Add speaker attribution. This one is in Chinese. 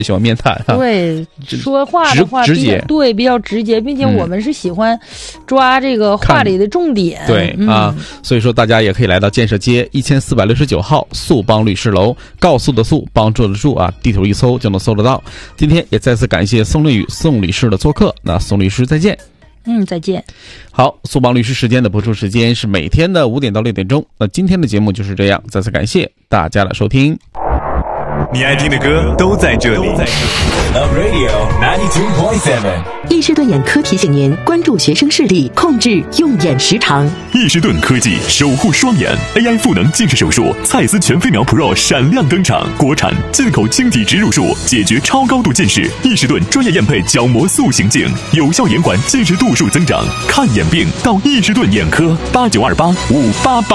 Speaker 1: 喜欢面谈啊。
Speaker 2: 对，说话的话
Speaker 1: 直接，
Speaker 2: 对，比较直接，并且我们是喜欢抓这个话里的重点。
Speaker 1: 对啊，所以说大家也可以来到建设街1469号速帮律师楼，告诉的速，帮助的助啊，地图一搜就能搜得到。今天也再次感谢宋丽宇宋律师的做客，那宋律师再见。
Speaker 2: 再见。
Speaker 1: 好，速帮律师时间的播出时间是每天的5点到6点钟。那今天的节目就是这样，再次感谢大家的收听。
Speaker 3: 你爱听的歌都在这里。Love Radio 92.7。
Speaker 4: 易士顿眼科提醒您关注学生视力，控制用眼时长。
Speaker 3: 易士顿科技守护双眼 AI 赋能近视手术，蔡司全飞秒 Pro 闪亮登场，国产进口晶体植入术，解决超高度近视。易士顿专业验配角膜塑形镜，有效延缓近视度数增长。看眼病到易士顿眼科，89285888。